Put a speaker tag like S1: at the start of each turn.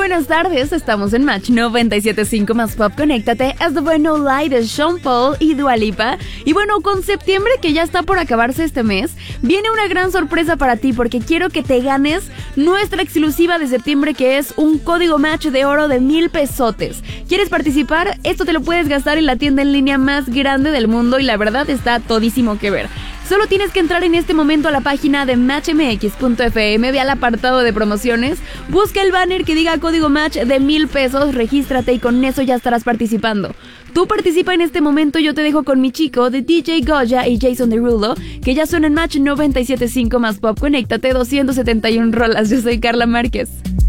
S1: buenas tardes, estamos en Match 97.5 más Pop. Conéctate, As the Boy No Lie de Sean Paul y Dua Lipa. Y bueno, con septiembre que ya está por acabarse este mes, viene una gran sorpresa para ti porque quiero que te ganes nuestra exclusiva de septiembre, que es un código Match de oro de 1,000 pesotes. ¿Quieres participar? Esto te lo puedes gastar en la tienda en línea más grande del mundo y la verdad está todísimo que ver. Solo tienes que entrar en este momento a la página de matchmx.fm, ve al apartado de promociones, busca el banner que diga código Match de 1,000 pesos, regístrate y con eso ya estarás participando. Tú participa en este momento, yo te dejo con mi chico de DJ Goya y Jason Derulo, que ya suena en Match 97.5 más Pop. Conéctate, 271 rolas. Yo soy Carla Márquez.